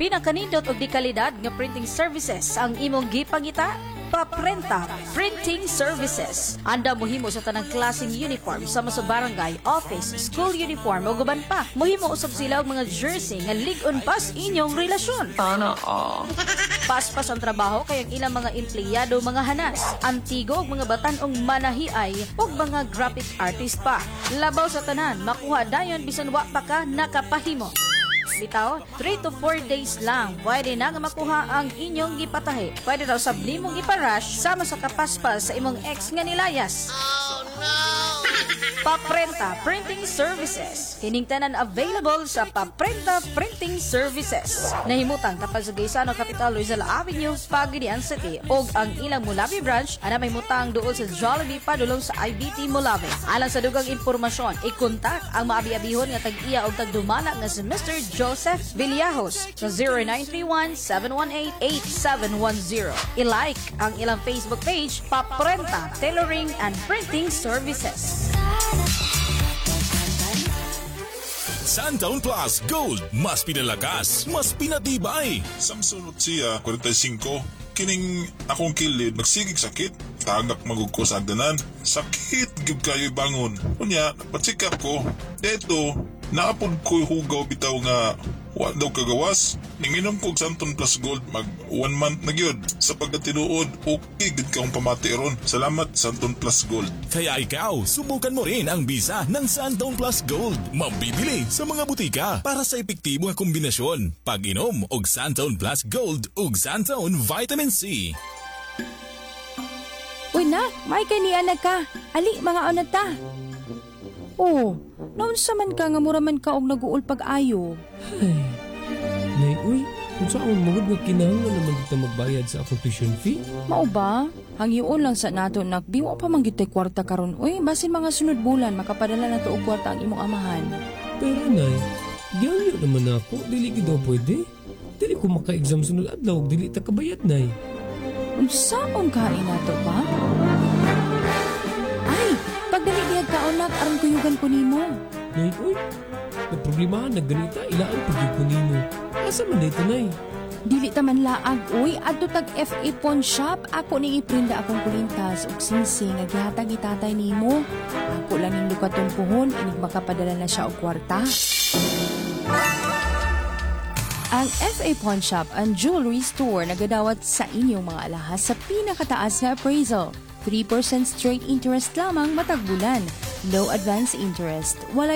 Pinakanindot og di kalidad nga printing services ang imong gipangita? Paprenta Printing Services. Anda mohimo sa tanang klaseng uniform sama sa barangay, office, school uniform o guban pa. Mohimo usab sila og mga jersey nga lig-on pas inyong relasyon. Paspas ang trabaho kay ang ilang mga empleyado mga hanas, antigo og mga batan-ong manahiay ug mga graphic artist pa. Labaw sa tanan, makuha dayon bisan wa pa ka nakapahimo. Bitaw, 3 to 4 days lang pwede na nga makuha ang inyong gipatahi. Pwede daw sab nimong iparush sama sa kapaspas sa imong ex nga nilayas. Oh no! Paprenta Printing Services. Kining tanan available sa Paprenta Printing Services. Nahimutang kapag sa Gaisano Capital Rizal Avenue, Pagadian City ug ang ilang Mulawi branch ana may mutang duol sa Jollibee padulong sa IBT Mulawi. Alang sa dugang impormasyon, i-kontak ang maabi-abihon nga tag-iya ug tagdumala nga si Mr. Joseph Villajos sa 0931-718-8710. I-like ang ilang Facebook page, Paprenta Tailoring and Printing Services. Santaon Plus Gold, mas pinalakas, mas pinatibay. Samsung siya, 45. Kining akong kilid, nagsigig sakit. Tagak magugko sa agdanan. Sakit, gib kayo bangon. Kunya, napatsikap ko. Deto, naapod ko hugaw bitaw nga wa daw kagawas. Ninginom ko og Santon Plus Gold mag 1 month na gyud. Sa pagkatinuod, okay gid kaong pamati ron. Salamat Santon Plus Gold. Kaya ikaw, subukan mo rin ang bisa ng Santaon Plus Gold. Mabibili sa mga butika para sa epektibo nga kombinasyon. Pag-inom og Santaon Plus Gold ug Santaon Vitamin C. Uy na, may kaniana ka. Ali, mga onat ta. Oh, naunsa man ka nga muraman ka og naguul pag-ayo. Nay, uy, kung saan magod nga kinahanglan naman kita magbayad sa akong tuition fee? Mao ba? Hangyoon lang sa nato nak, di mo pa manggitay kwarta karon. Uy, basin mga sunod bulan makapadala na to og kwarta ang imong amahan. Pero nay, diyan naman ako, dili gid daw pwede. Dili ko maka-exam sunod adlaw, dili ta kabayad nay. Unsaon kain nato pa? Ay, pagdali diyag kaonak aron kuyugan ko nimo. Nay, uy, nagproblemahan na ganita, ilaan pag ko nimo. Asa man dito nay? Dili ta man laag, uy, adto tag FA Pawn Shop. Ako ning iprinda akong kulintas ug singsing nga gihatag itatay nimo. Ako lang ning lukaton puhon inig makapadala na siya og kwarta. Ang FA Pawn Shop, ang jewelry store na gadawat sa inyong mga alahas sa pinakataas na appraisal. 3% straight interest lamang matag bulan. Low advance interest. Wala